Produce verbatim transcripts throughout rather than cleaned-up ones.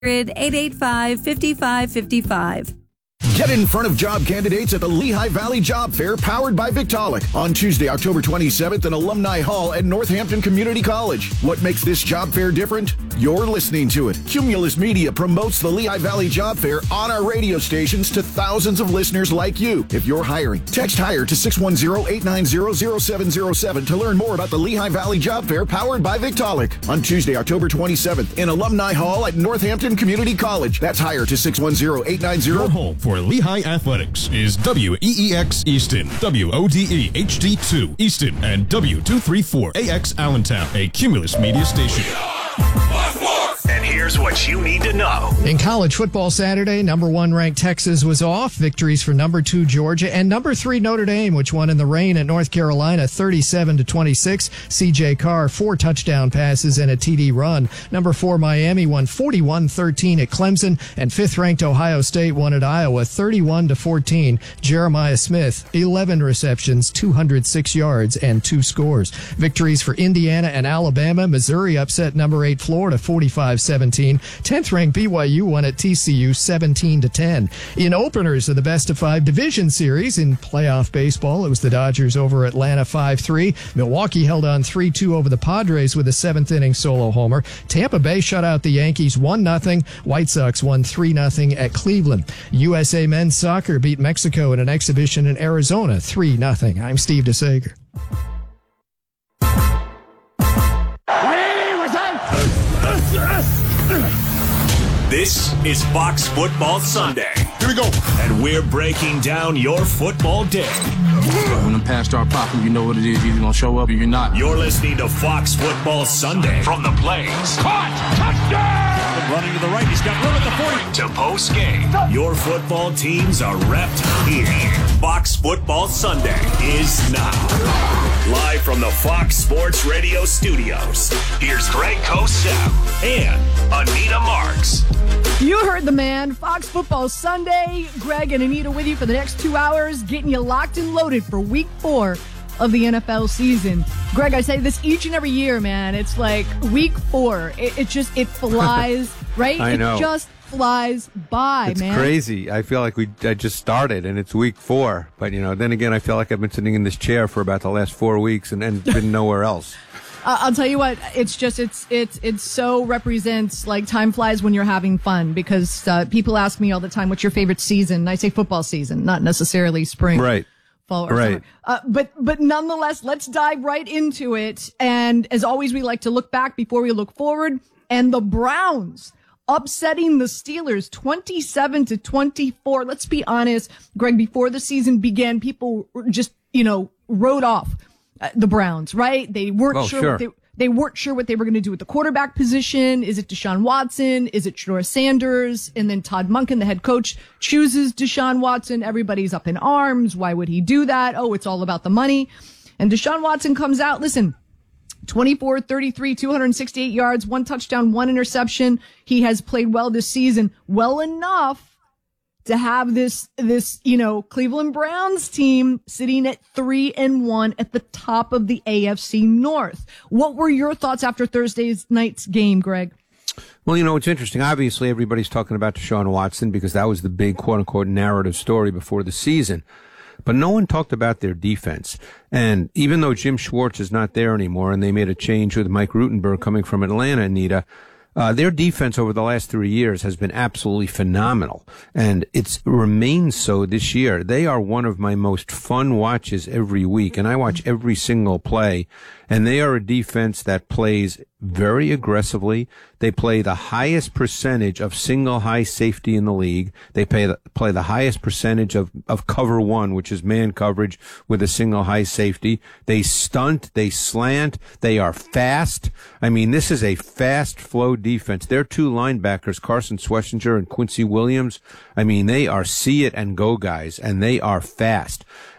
eight eight five, five five five five. Get in front of job candidates at the Lehigh Valley Job Fair powered by Victaulic on Tuesday, October twenty-seventh in Alumni Hall at Northampton Community College. What makes this job fair different? You're listening to it. Cumulus Media promotes the Lehigh Valley Job Fair on our radio stations to thousands of listeners like you. If you're hiring, text HIRE to six one zero, eight nine zero, zero seven zero seven to learn more about the Lehigh Valley Job Fair powered by Victaulic on Tuesday, October twenty-seventh in Alumni Hall at Northampton Community College. That's HIRE to six one zero, eight nine zero. Your home for Lehigh Athletics is W E E X Easton, W O D E H D two Easton, and W two thirty-four A X Allentown, a Cumulus Media station. And here's what you need to know. In college football Saturday, number one ranked Texas was off. Victories for number two Georgia and number three Notre Dame, which won in the rain at North Carolina thirty-seven to twenty-six. C J Carr, four touchdown passes and a T D run. Number four Miami won forty-one thirteen at Clemson, and fifth ranked Ohio State won at Iowa thirty-one to fourteen. Jeremiah Smith, eleven receptions, two hundred six yards, and two scores. Victories for Indiana and Alabama. Missouri upset number eight Florida forty-five seventeen. tenth ranked B Y U won at T C U seventeen to ten. In openers of the best of five division series in playoff baseball, it was the Dodgers over Atlanta five three. Milwaukee held on three two over the Padres with a seventh inning solo homer. Tampa Bay shut out the Yankees one nothing. White Sox won three nothing at Cleveland. U S A men's soccer beat Mexico in an exhibition in Arizona three nothing. I'm Steve DeSager. This is Fox Football Sunday. Here we go. And we're breaking down your football day. When the past start popping, you know what it is. You're either going to show up or you're not. You're listening to Fox Football Sunday from the Blaze. Caught! Touchdown! Running to the right. He's got room at the forty. To post game. Your football teams are repped here. Fox Football Sunday is now. Live from the Fox Sports Radio studios, here's Greg Cosell and Anita Marks. You heard the man. Fox Football Sunday. Greg and Anita with you for the next two hours, getting you locked and loaded for week four of the N F L season. Greg, I say this each and every year, man. It's like week four. It, it just, it flies, right? I know. It just flies by, it's man. It's crazy. I feel like we I just started and it's week four. But, you know, then again, I feel like I've been sitting in this chair for about the last four weeks and, and been nowhere else. Uh, I'll tell you what, it's just, it's, it's, it's so represents like time flies when you're having fun, because uh, people ask me all the time, what's your favorite season? And I say football season, not necessarily spring. Right. Fall or right. summer. Uh, but, but nonetheless, let's dive right into it. And as always, we like to look back before we look forward. And the Browns upsetting the Steelers twenty-seven to twenty-four. Let's be honest, Greg, before the season began, people just, you know, wrote off uh, the Browns, right? They weren't oh, sure, sure. what they, they weren't sure what they were going to do with the quarterback position. Is it Deshaun Watson? Is it Shedeur Sanders? And then Todd Monken, the head coach, chooses Deshaun Watson. Everybody's up in arms. Why would he do that? Oh, it's all about the money. And Deshaun Watson comes out, listen, twenty-four thirty-three, two hundred sixty-eight yards, one touchdown, one interception. He has played well this season, well enough to have this, this, you know, Cleveland Browns team sitting at three and one at the top of the A F C North. What were your thoughts after Thursday's night's game, Greg? Well, you know, it's interesting. Obviously, everybody's talking about Deshaun Watson because that was the big quote-unquote narrative story before the season. But no one talked about their defense. And even though Jim Schwartz is not there anymore and they made a change with Mike Rutenberg coming from Atlanta, Anita, Uh, their defense over the last three years has been absolutely phenomenal, and it's remains so this year. They are one of my most fun watches every week, and I watch every single play, and they are a defense that plays very aggressively. They play the highest percentage of single high safety in the league. They play the, play the highest percentage of, of cover one, which is man coverage with a single high safety. They stunt, they slant, they are fast. I mean, this is a fast flow defense. Their two linebackers, Carson Schwessinger and Quincy Williams, I mean, they are see it and go guys, and they are fast.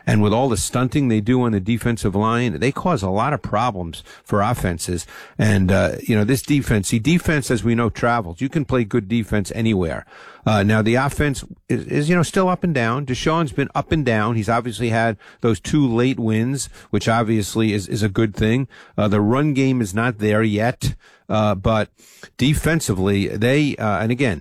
And with all the stunting they do on the defensive line, they cause a lot of problems for offenses. And, uh, you know, this defense, see, defense, as we know, travels. You can play good defense anywhere. Uh, now the offense is, is, you know, still up and down. Deshaun's been up and down. He's obviously had those two late wins, which obviously is, is a good thing. Uh, the run game is not there yet. Uh, but defensively, they, uh, and again,